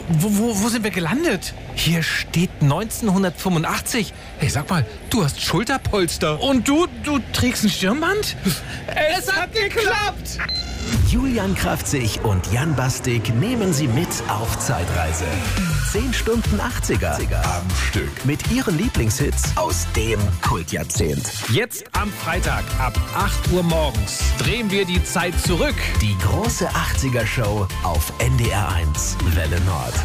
Wo sind wir gelandet? Hier steht 1985. Hey, sag mal, du hast Schulterpolster. Und du trägst ein Stirnband? Es hat geklappt! Julian Kraftzig und Jan Bastik nehmen Sie mit auf Zeitreise. 10 Stunden 80er am Stück. Mit Ihren Lieblingshits aus dem Kultjahrzehnt. Jetzt am Freitag ab 8 Uhr morgens drehen wir die Zeit zurück. Die große 80er-Show auf NDR 1 Welle Nord.